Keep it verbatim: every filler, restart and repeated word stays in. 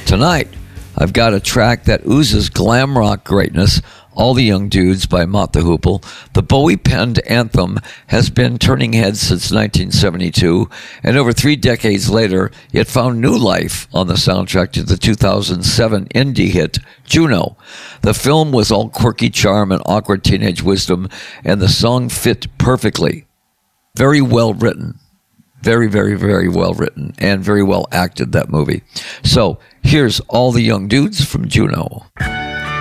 Tonight, I've got a track that oozes glam rock greatness, All the Young Dudes by Mott the Hoople. The Bowie-penned anthem has been turning heads since nineteen seventy-two, and over three decades later, it found new life on the soundtrack to the two thousand seven indie hit, Juno. The film was all quirky charm and awkward teenage wisdom, and the song fit perfectly. Very well written. Very, very, very well written, and very well acted, that movie. So, here's All the Young Dudes from Juno.